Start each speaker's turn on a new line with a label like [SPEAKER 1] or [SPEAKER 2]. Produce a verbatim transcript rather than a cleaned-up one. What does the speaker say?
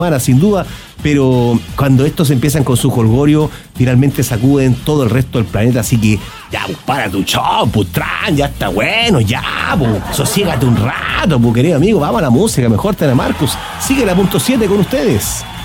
[SPEAKER 1] semana, sin duda, pero cuando estos empiezan con su jolgorio, finalmente sacuden todo el resto del planeta, así que ya, pues, para tu show, pues, Tran, ya está bueno, ya, pues, sosiégate un rato, pues, querido amigo, vamos a la música, mejor, Tana Marcus, sigue la punto siete con ustedes.